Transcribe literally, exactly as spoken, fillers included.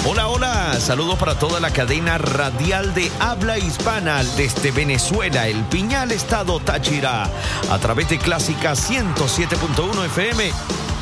Hola, hola, saludos para toda la cadena radial de habla hispana desde Venezuela, El Piñal, estado Táchira, a través de Clásica ciento siete punto uno F M